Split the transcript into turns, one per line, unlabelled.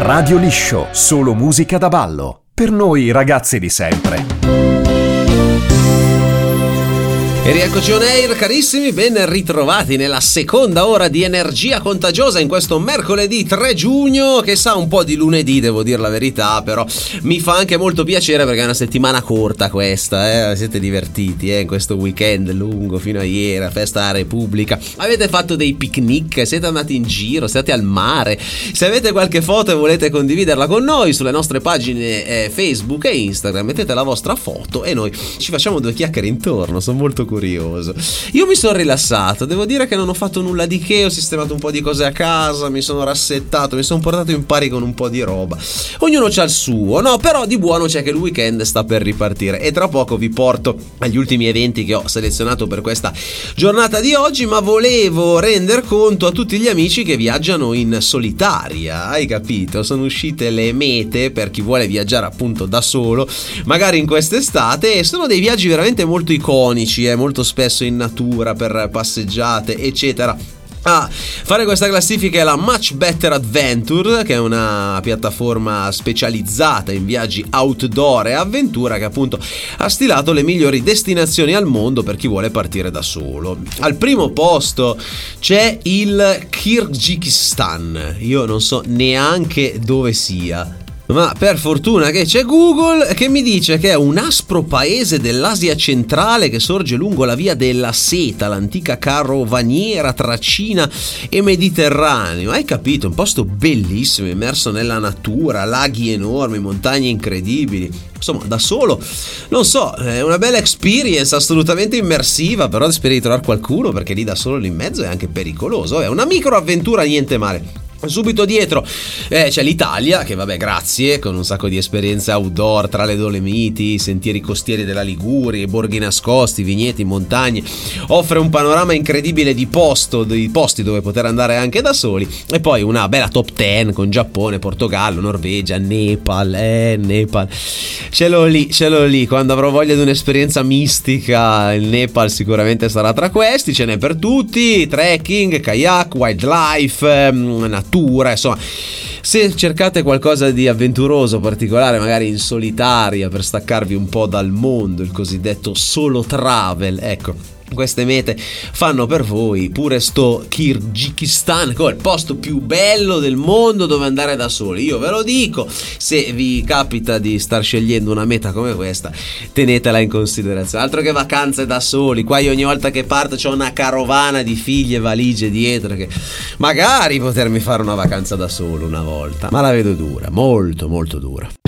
Radio Liscio, solo musica da ballo. Per noi ragazzi di sempre.
E rieccoci on air, carissimi, ben ritrovati nella seconda ora di Energia Contagiosa in questo mercoledì 3 giugno, che sa un po' di lunedì, devo dire la verità, però mi fa anche molto piacere perché è una settimana corta questa, siete divertiti in questo weekend lungo fino a ieri, a festa della Repubblica, avete fatto dei picnic, siete andati in giro, siete al mare, se avete qualche foto e volete condividerla con noi sulle nostre pagine Facebook e Instagram, mettete la vostra foto e noi ci facciamo due chiacchiere intorno, sono molto curioso. Io mi sono rilassato, devo dire che non ho fatto nulla di che, ho sistemato un po' di cose a casa, mi sono rassettato, mi sono portato in pari con un po' di roba. Ognuno c'ha il suo, no? Però di buono c'è che il weekend sta per ripartire e tra poco vi porto agli ultimi eventi che ho selezionato per questa giornata di oggi, ma volevo render conto a tutti gli amici che viaggiano in solitaria, hai capito? Sono uscite le mete per chi vuole viaggiare appunto da solo, magari in quest'estate, e sono dei viaggi veramente molto iconici, molto spesso in natura per passeggiate eccetera. Fare questa classifica è la Much Better Adventure, che è una piattaforma specializzata in viaggi outdoor e avventura, che appunto ha stilato le migliori destinazioni al mondo per chi vuole partire da solo. Al primo posto c'è il Kirghizistan, io non so neanche dove sia, ma per fortuna che c'è Google che mi dice che è un aspro paese dell'Asia centrale che sorge lungo la via della seta, l'antica carovaniera tra Cina e Mediterraneo. Hai capito? Un posto bellissimo, immerso nella natura, laghi enormi, montagne incredibili. Insomma, da solo, non so, è una bella experience, assolutamente immersiva, però speri di trovare qualcuno perché lì da solo lì in mezzo è anche pericoloso. È una microavventura, niente male. Subito dietro c'è l'Italia, che vabbè grazie, con un sacco di esperienze outdoor tra le Dolomiti, i sentieri costieri della Liguria, i borghi nascosti, vigneti, montagne, offre un panorama incredibile di posti dove poter andare anche da soli, e poi una bella top 10 con Giappone, Portogallo, Norvegia, Nepal, ce l'ho lì, quando avrò voglia di un'esperienza mistica il Nepal sicuramente sarà tra questi, ce n'è per tutti, trekking, kayak, wildlife, natura, insomma, se cercate qualcosa di avventuroso, particolare, magari in solitaria per staccarvi un po' dal mondo, il cosiddetto solo travel, ecco, queste mete fanno per voi. Pure sto Kirghizistan, che è il posto più bello del mondo dove andare da soli, io ve lo dico, se vi capita di star scegliendo una meta come questa, tenetela in considerazione. Altro che vacanze da soli, qua io ogni volta che parto c'ho una carovana di figli e valigie dietro, che magari potermi fare una vacanza da solo una volta, ma la vedo dura, molto molto dura.